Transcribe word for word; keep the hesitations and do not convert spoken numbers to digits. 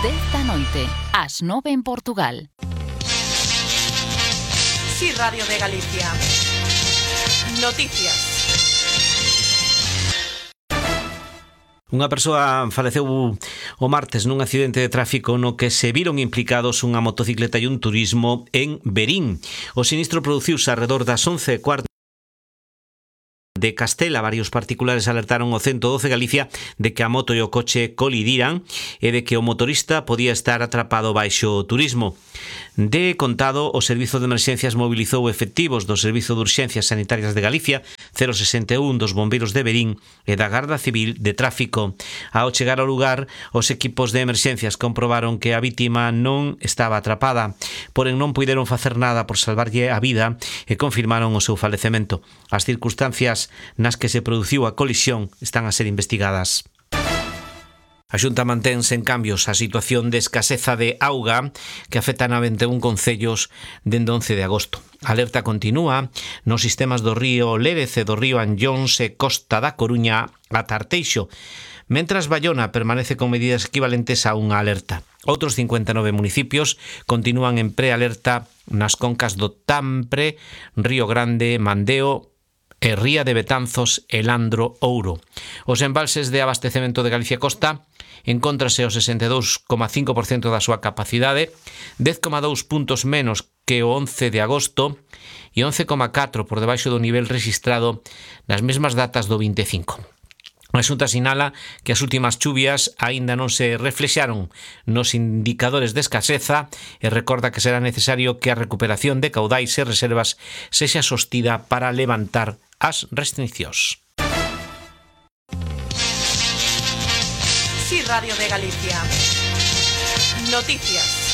dez da noite, ás nove en Portugal. Sí, Radio de Galicia. Noticias. Unha persoa faleceu o martes nun accidente de tráfico no que se viron implicados unha motocicleta e un turismo en Verín. O sinistro produciuse arredor das once e cuarto de Castela. Varios particulares alertaron o ciento doce Galicia de que a moto e o coche colidiran e de que o motorista podía estar atrapado baixo o turismo. De contado, o Servizo de Emerxencias mobilizou efectivos do Servizo de Urxencias Sanitarias de Galicia, cero sesenta e un dos Bombeiros de Verín e da Garda Civil de Tráfico. Ao chegar ao lugar, os equipos de emerxencias comprobaron que a vítima non estaba atrapada, porén non puideron facer nada por salvarlle a vida e confirmaron o seu falecemento. As circunstancias nas que se produciu a colisión están a ser investigadas. A Xunta mantense en cambios a situación de escaseza de auga que afecta a vinte e un concellos dende once de agosto. A alerta continúa nos sistemas do río Lérez e do río Anllóns e Costa da Coruña a Tarteixo, mentras Baiona permanece con medidas equivalentes a unha alerta. Outros cincuenta e nove municipios continúan en prealerta nas concas do Tampre, Río Grande, Mandeo e Ría de Betanzos e Landro Ouro. Os embalses de abastecemento de Galicia Costa encóntrase ao sesenta e dous coma cinco por cento da súa capacidade, dez coma dous puntos menos que o once de agosto e once coma catro por debaixo do nivel rexistrado nas mesmas datas do vinte e cinco. A Xunta sinala que as últimas chuvias aínda non se reflexaron nos indicadores de escaseza e recorda que será necesario que a recuperación de caudais e reservas sexa sostida para levantar as restriccións. Sí, Radio de Galicia. Noticias.